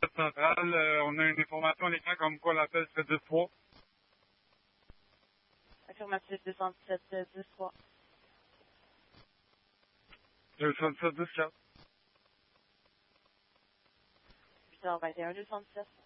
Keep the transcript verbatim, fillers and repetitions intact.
sept centrale. Euh, on a une information à l'écran comme quoi l'appel serait dix trois. Affirmatif deux cent dix-sept dix trois. deux cent dix-sept dix quatre. huit heures vingt et un deux cent dix-sept.